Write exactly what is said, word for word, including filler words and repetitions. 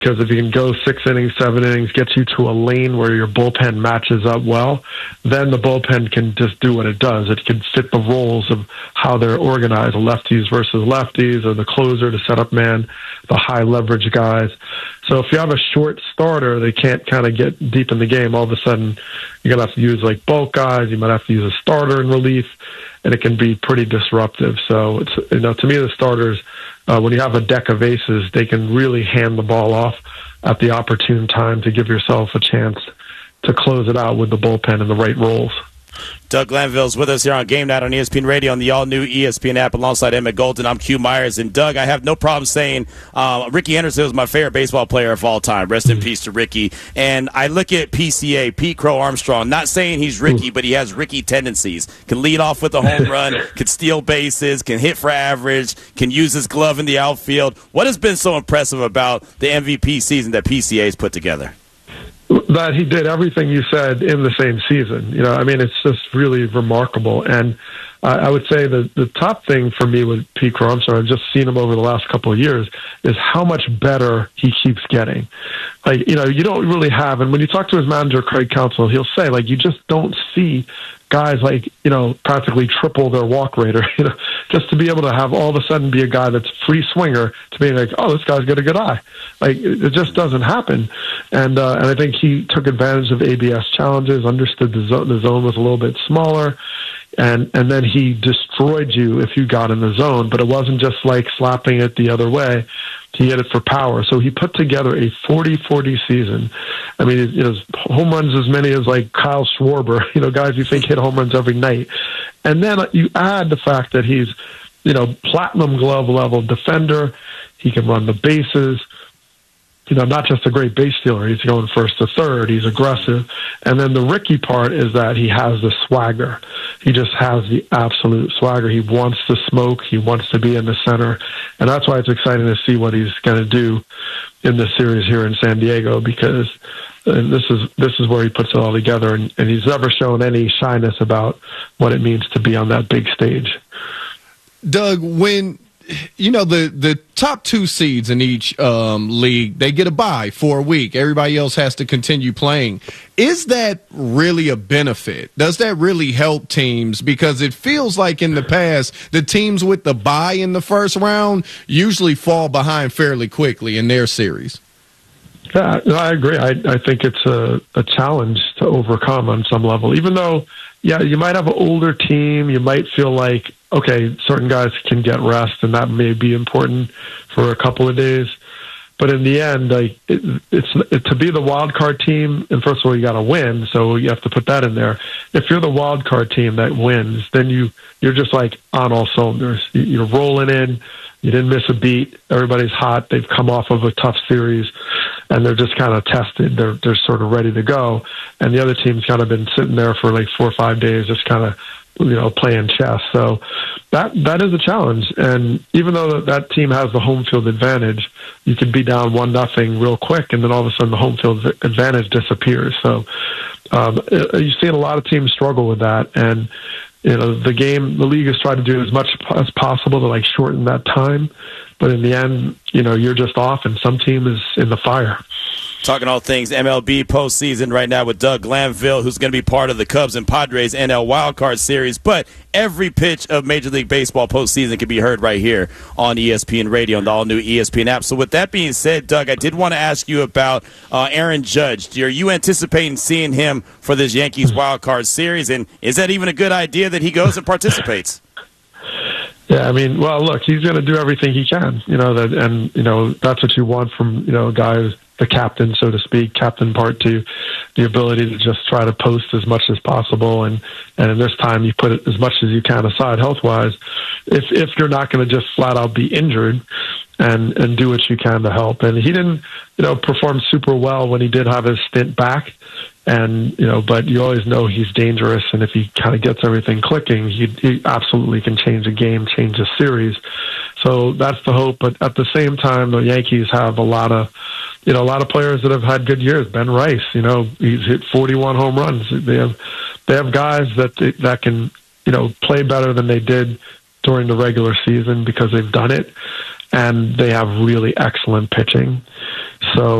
because if you can go six innings, seven innings, get you to a lane where your bullpen matches up well, then the bullpen can just do what it does. It can fit the roles of how they're organized, lefties versus lefties, or the closer, the setup man, the high leverage guys. So if you have a short starter, they can't kind of get deep in the game. All of a sudden, you're going to have to use like bulk guys. You might have to use a starter in relief, and it can be pretty disruptive. So it's, you know, to me, the starters, Uh, when you have a deck of aces, they can really hand the ball off at the opportune time to give yourself a chance to close it out with the bullpen in the right roles. Doug Glanville is with us here on Game Night on E S P N Radio on the all-new E S P N app alongside Emmett Golden. I'm Q Myers. And, Doug, I have no problem saying uh, Ricky Henderson was my favorite baseball player of all time. Rest in peace to Ricky. And I look at P C A, Pete Crow Armstrong, not saying he's Ricky, but he has Ricky tendencies. Can lead off with a home run, can steal bases, can hit for average, can use his glove in the outfield. What has been so impressive about the M V P season that P C A's put together? That he did everything you said in the same season. You know, I mean, it's just really remarkable. And uh, I would say that the top thing for me with Pete Crow Armstrong, I've just seen him over the last couple of years, is how much better he keeps getting. Like, you know, you don't really have, and when you talk to his manager, Craig Counsell, he'll say, like, you just don't see guys like, you know, practically triple their walk rate, or, you know, just to be able to have all of a sudden be a guy that's free swinger to be like, oh, this guy's got a good eye. Like, it just doesn't happen. And uh, and I think he took advantage of A B S challenges, understood the zone, the zone was a little bit smaller, and, and then he destroyed you if you got in the zone. But it wasn't just like slapping it the other way. He hit it for power. So he put together a forty forty season. I mean, you know, home runs as many as like Kyle Schwarber, you know, guys you think hit home runs every night. And then you add the fact that he's, you know, platinum glove level defender. He can run the bases. You know, not just a great base stealer. He's going first to third. He's aggressive. And then the Ricky part is that he has the swagger. He just has the absolute swagger. He wants to smoke. He wants to be in the center. And that's why it's exciting to see what he's going to do in this series here in San Diego, because and this is this is where he puts it all together. And, and he's never shown any shyness about what it means to be on that big stage. Doug, when... You know, the, the top two seeds in each um, league, they get a bye for a week. Everybody else has to continue playing. Is that really a benefit? Does that really help teams? Because it feels like in the past, the teams with the bye in the first round usually fall behind fairly quickly in their series. Yeah, no, I agree. I, I think it's a, a challenge to overcome on some level. Even though, yeah, you might have an older team, you might feel like, okay, certain guys can get rest, and that may be important for a couple of days. But in the end, like it, it's it, to be the wild card team, and first of all, you got to win, so you have to put that in there. If you're the wild card team that wins, then you you're just like on all cylinders. You, you're rolling in. You didn't miss a beat. Everybody's hot. They've come off of a tough series, and they're just kind of tested. They're they're sort of ready to go. And the other team's kind of been sitting there for like four or five days, just kind of, you know, playing chess. So that that is a challenge. And even though that team has the home field advantage, you could be down one nothing real quick, and then all of a sudden the home field advantage disappears. So um, you've seen a lot of teams struggle with that, and you know, the game, the league has tried to do as much as possible to like shorten that time. But in the end, you know, you're just off, and some team is in the fire. Talking all things M L B postseason right now with Doug Glanville, who's going to be part of the Cubs and Padres N L Wildcard Series. But every pitch of Major League Baseball postseason can be heard right here on E S P N Radio and the all-new E S P N app. So with that being said, Doug, I did want to ask you about uh, Aaron Judge. Are you anticipating seeing him for this Yankees Wildcard Series? And is that even a good idea that he goes and participates? Yeah, I mean, well, look, he's going to do everything he can, you know, that, and, you know, that's what you want from, you know, a guy who's the captain, so to speak, captain part two, the ability to just try to post as much as possible. And, and in this time, you put it as much as you can aside health-wise, if, if you're not going to just flat out be injured and, and do what you can to help. And he didn't, you know, perform super well when he did have his stint back. And, you know, but you always know he's dangerous, and if he kind of gets everything clicking, he, he absolutely can change a game, change a series. So that's the hope. But at the same time, the Yankees have a lot of, you know, a lot of players that have had good years. Ben Rice, you know, he's hit forty-one home runs. They have, they have guys that that can, you know, play better than they did during the regular season because they've done it, and they have really excellent pitching. So